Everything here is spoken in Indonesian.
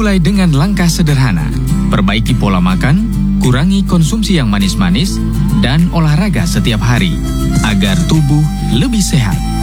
Mulai dengan langkah sederhana, perbaiki pola makan, kurangi konsumsi yang manis-manis, dan olahraga setiap hari, agar tubuh lebih sehat.